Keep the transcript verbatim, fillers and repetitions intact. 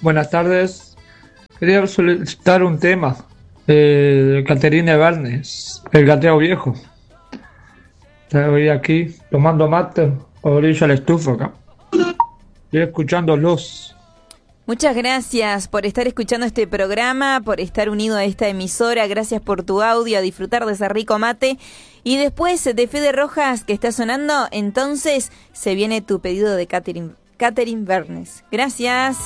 Buenas tardes. Quería solicitar un tema. Eh, Caterine Bernes, el gateo viejo. Estoy aquí tomando mate, orilla la estufa acá. Estoy escuchando Luz. Muchas gracias por estar escuchando este programa, por estar unido a esta emisora. Gracias por tu audio, a disfrutar de ese rico mate. Y después de Fede Rojas, que está sonando, entonces se viene tu pedido de Caterine, Caterine Bernes. Gracias.